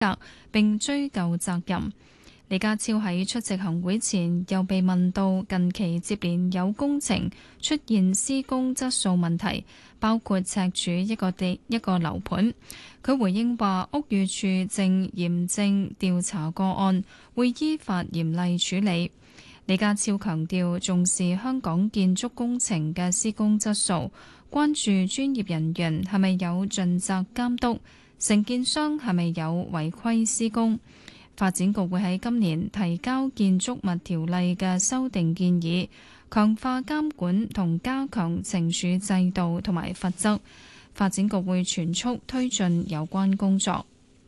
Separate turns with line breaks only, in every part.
格並追究責任。李家超喺出席行會前又被問到近期接連有工程出現施工質素問題，包括赤柱一個樓盤。佢回應話，屋宇署正嚴正調查個案，會依法嚴厲處理。李家超強調重視香港建築工程嘅施工質素，關注專業人員係咪有盡責監督，承建商係咪有違規施工。發展局會喺今年提交建築物條例嘅修訂建議，強化監管同加強懲處制度同埋罰則。發展局會全速推進有關工作。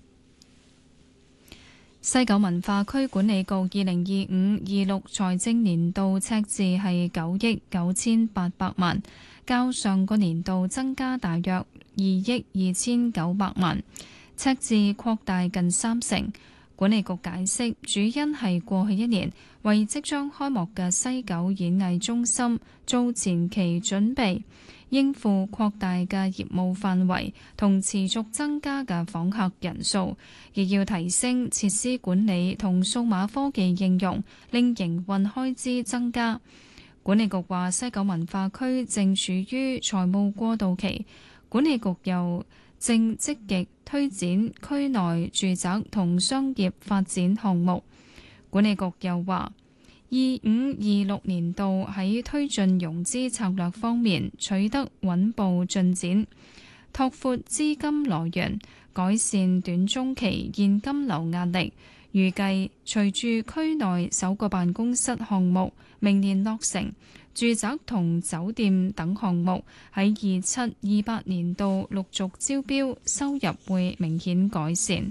西九文化區管理局2025-26財政年度赤字係9億9800萬，較上個年度增加大約2億2900萬，赤字擴大近30%。管理局解釋，主因係過去一年為即將開幕嘅西九演藝中心做前期準備，應付擴大嘅業務範圍同持續增加嘅訪客人數，亦要提升設施管理同數碼科技應用，令營運開支增加。管理局話，西九文化區正處於財務過渡期，管理局又正積極推展區內住宅同商業發展項目。管理局又話，25-26年度喺推進融資策略方面取得穩步進展，拓闊資金來源，改善短中期現金流壓力。預計隨住區內首個辦公室項目明年落成，住宅同酒店等項目喺27-28年度陸續招標，收入會明顯改善。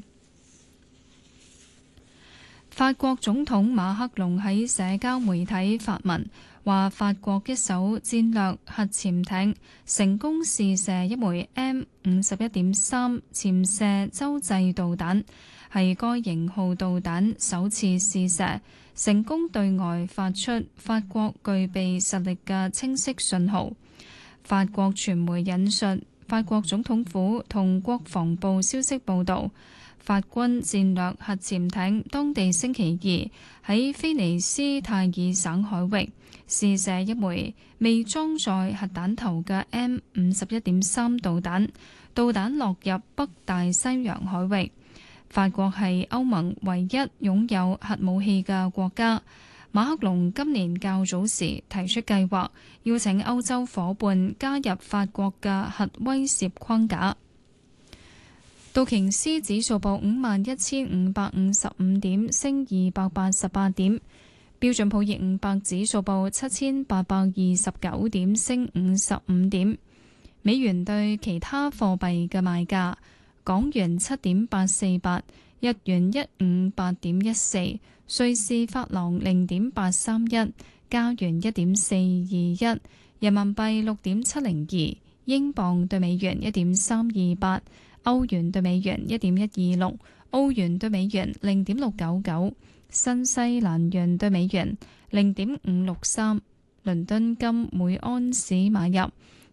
法國總統馬克龍喺社交媒體發文，話法國一艘戰略核潛艇成功試射一枚 M51.3 潛射洲際導彈，係該型號導彈首次試射，成功對外發出法國具備實力嘅清晰信號。法國傳媒引述法國總統府同國防部消息報導，法軍戰略核潛艇當地星期二喺菲尼斯泰爾省海域試射一枚未裝載核彈頭嘅 M51.3 導彈，導彈落入北大西洋海域。法國係歐盟唯一擁有核武器嘅國家。馬克龍今年較早時提出計劃，邀請歐洲夥伴加入法國嘅核威懾框架。道瓊斯指數報51,555點，升288點；標準普爾500指數報7,829點，升55點。美元對其他貨幣嘅賣價：港元7.848，日元158.14，瑞士法郎0.831，加元1.421，人民幣6.702，英鎊對美元1.328，歐元對美元1.126，澳元對美元0.699，新西蘭元對美元0.563。倫敦金每安士買入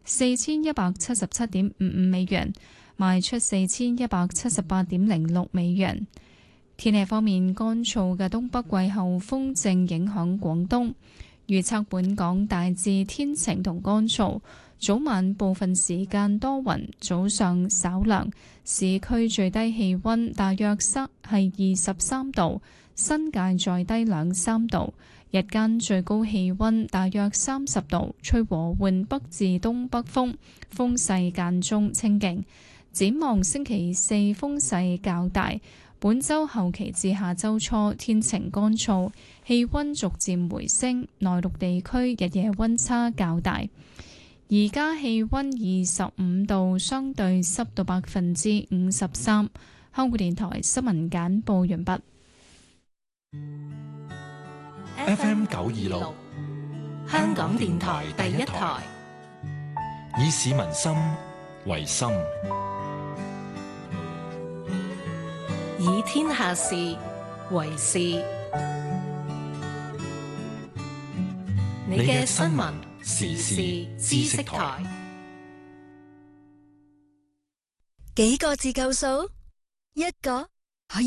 4177.55美元，賣出4178.06美元。天氣方面，乾燥嘅東北季候風正影響廣東，預測本港大致天晴同乾燥，早晚部分時間多雲，早上稍涼，市區最低氣溫大約係23度，新界再低2-3度，日間最高氣溫大約30度，吹和緩北至東北風，風勢間中清勁。展望星期四風勢較大，本週後期至下週初天晴乾燥，氣溫逐漸回升，內陸地區日夜溫差較大。而家氣溫25度，相對濕度53%。香港電台新聞簡報完畢。
FM 926，香港電台第一台，以市民心為心，
以天下事為事。你嘅新聞時事知識台，
幾個字夠數？一個、